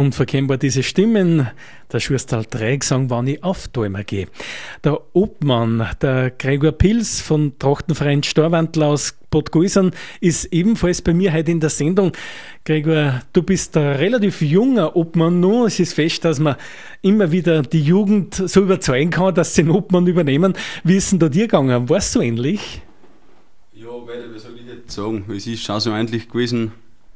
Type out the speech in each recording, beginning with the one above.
Unverkennbar diese Stimmen, der Schusterl 3 gesang, wann ich auf Thalmer gehe. Der Obmann, der Gregor Pils von Trachtenverein Storwandl aus Bad Gäusern, ist ebenfalls bei mir heute in der Sendung. Gregor, du bist ein relativ junger Obmann noch. Es ist fest, dass man immer wieder die Jugend so überzeugen kann, dass sie den Obmann übernehmen. Wie ist denn da dir gegangen? War es so ähnlich? Ja, wie soll ich jetzt sagen? Es ist schon so ähnlich gewesen.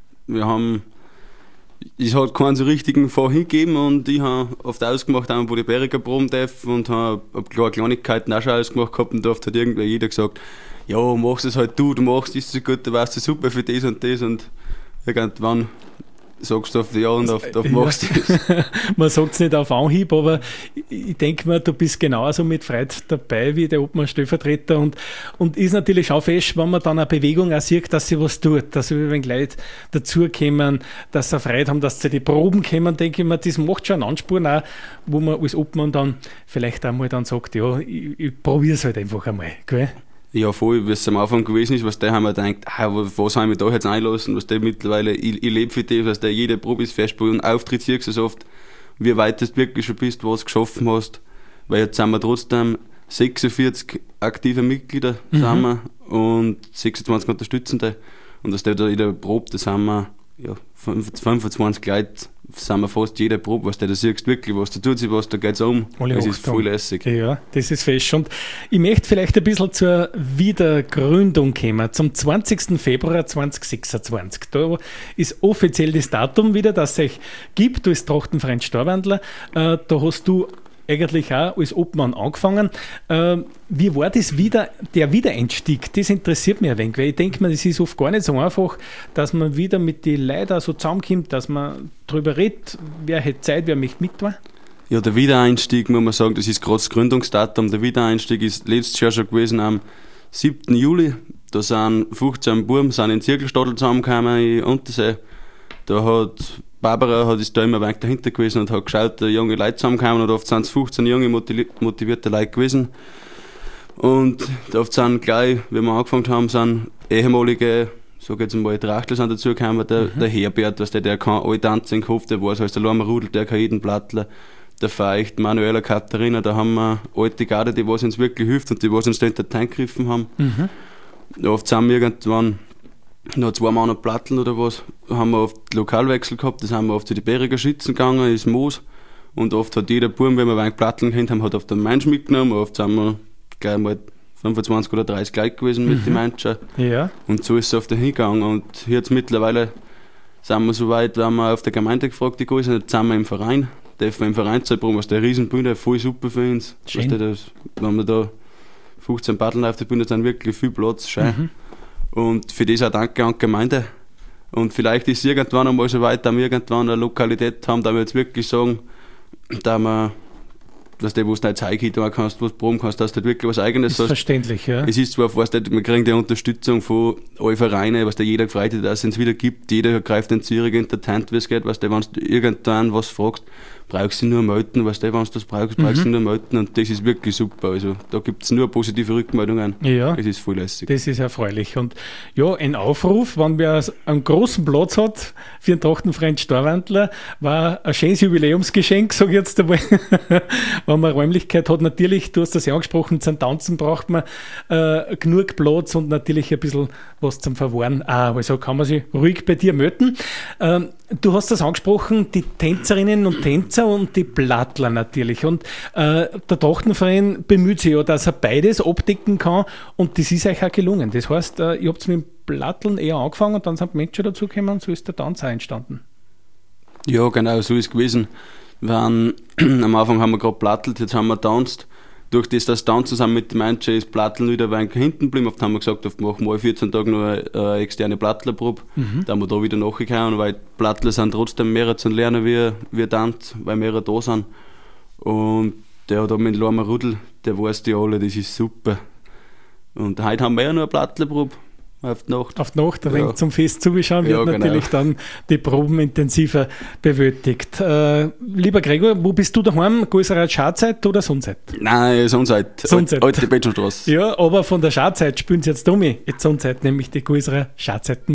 Es hat keinen so richtigen Vorhin gegeben und ich habe oft ausgemacht, wo die Berger proben darf und habe Kleinigkeiten auch schon ausgemacht gehabt und da hat irgendwie jeder gesagt, ja, machst es halt du machst es so gut, du warst so super für das und irgendwann sagst du auf Ja und auf machst du es. Man sagt es nicht auf Anhieb, aber ich denke mir, du bist genauso mit Freude dabei wie der Obmann Stellvertreter und ist natürlich auch fest, wenn man dann eine Bewegung auch sieht, dass sie was tut, dass wenn Leute dazukommen, dass sie Freude haben, dass sie die Proben kommen, denke ich mir, das macht schon einen Ansporn auch, wo man als Obmann dann vielleicht einmal dann sagt, ja, ich probiere es halt einfach einmal, gell? Ja, voll, wie es am Anfang gewesen ist, haben wir gedacht, was haben wir da jetzt einlassen, was der mittlerweile, ich lebe für das, was der jede Probe ist festspielt und Auftritt siehst du so oft, wie weit du wirklich schon bist, was du geschaffen hast, weil jetzt sind wir trotzdem 46 aktive Mitglieder sind wir und 26 Unterstützende und dass der da in der Probe, das haben wir 25 Leute, sind wir fast jede Probe, was du da siehst, wirklich, was da tut sich, was da geht es um. Das ist voll lässig. Ja, das ist fest. Und ich möchte vielleicht ein bisschen zur Wiedergründung kommen. Zum 20. Februar 2026. Da ist offiziell das Datum wieder, das es euch gibt, als Trachtenverein Storwandl. Da hast du eigentlich auch als Obmann angefangen. Wie war das der Wiedereinstieg? Das interessiert mich ein wenig, weil ich denke mir, das ist oft gar nicht so einfach, dass man wieder mit den Leuten so zusammenkommt, dass man darüber redet, wer hätte Zeit, wer möchte mitmachen. Ja, der Wiedereinstieg, muss man sagen, das ist gerade das Gründungsdatum. Der Wiedereinstieg ist letztes Jahr schon gewesen am 7. Juli. Da sind 15 Buben in den Zirkelstadel zusammengekommen in Untersee. Da hat Barbara ist da immer ein wenig dahinter gewesen und hat geschaut, dass junge Leute zusammenkamen und oft sind es 15 junge, motivierte Leute gewesen. Und oft sind gleich, wie wir angefangen haben, sind ehemalige, so jetzt mal, Trachtler sind dazugekommen, der Herbert, der kann alle tanzen im Kopf, der weiß, als der Lormer Rudel, der kann jeden Plattler, der Feicht, Manuela Katharina, da haben wir alte Garde, die was uns wirklich hilft und die was uns da hinter den gegriffen haben. Oft sind wir irgendwann noch 2 Monate Platteln oder was, haben wir oft Lokalwechsel gehabt, das haben wir oft zu den Berger Schützen gegangen, ins Moos. Und oft hat jeder Burm, wenn wir ein wenig Platteln kennt haben, hat oft einen Mensch mitgenommen. Oft sind wir gleich mal 25 oder 30 Leute gewesen mit den Menschen. Ja. Und so ist es oft hingegangen. Und jetzt mittlerweile sind wir so weit, wenn wir auf der Gemeinde gefragt die sind, jetzt sind wir im Verein. Dürfen wir im Verein zu proben, was der Riesenbühne, voll super für uns. Wenn wir da 15 Paddeln auf der Bühne sind, wirklich viel Platz, schön. Und für das auch danke an die Gemeinde. Und vielleicht ist es irgendwann einmal so weit, dass wir irgendwann eine Lokalität haben, da wir jetzt wirklich sagen, dass wir, dass du, wo du nicht Zeug tun kannst, wo du proben kannst, dass du wirklich was Eigenes hast. Verständlich, ja. Es ist zwar, wir kriegen die Unterstützung von allen Vereinen, was da jeder gefreut hat, dass es uns wieder gibt. Jeder greift in Zürich in der Hand, wie es geht, wenn du irgendwann was fragst, brauchst du nur melden, wenn du das brauchst du nur melden und das ist wirklich super. Also da gibt es nur positive Rückmeldungen. Ja, das ist voll lässig. Das ist erfreulich. Und ja, ein Aufruf, wenn wer einen großen Platz hat für den Trachtenverein Storwandl, war ein schönes Jubiläumsgeschenk, sage ich jetzt einmal. Wenn man Räumlichkeit hat, natürlich, du hast das ja angesprochen, zum Tanzen braucht man genug Platz und natürlich ein bisschen was zum Verwahren. Also kann man sich ruhig bei dir melden. Du hast das angesprochen, die Tänzerinnen und Tänzer und die Plattler natürlich. Und der Trachtenverein bemüht sich ja, dass er beides abdecken kann und das ist euch auch gelungen. Das heißt, ihr habt mit dem Platteln eher angefangen und dann sind Menschen dazugekommen und so ist der Tanz auch entstanden. Ja, genau, so ist es gewesen. Am Anfang haben wir gerade plattelt, jetzt haben wir tanzt. Durch das Tanzen zusammen mit den Menschen ist Platteln wieder ein wenig hinten geblieben. Oft haben wir gesagt, oft machen wir alle 14 Tage noch eine externe Plattlerprobe. Da haben wir da wieder nachgekommen, weil Plattler sind trotzdem mehr zu lernen wie Tanz, weil mehrere da sind. Und der da mit Lormer Rudel, der weiß die alle, das ist super. Und heute haben wir ja noch eine Plattlerprobe. Auf die Nacht. Auf die Nacht, ein wenig zum Fest zuschauen, wird natürlich dann die Proben intensiver bewältigt. Lieber Gregor, wo bist du daheim? Gäuserath Scharzeit oder Sonnzeit? Nein, Sonnzeit. Alte Betschenstraße. Ja, aber von der Scharzeit spielen sie jetzt um. Jetzt Sonnzeit, nämlich die Gäuserath Scharzeiten.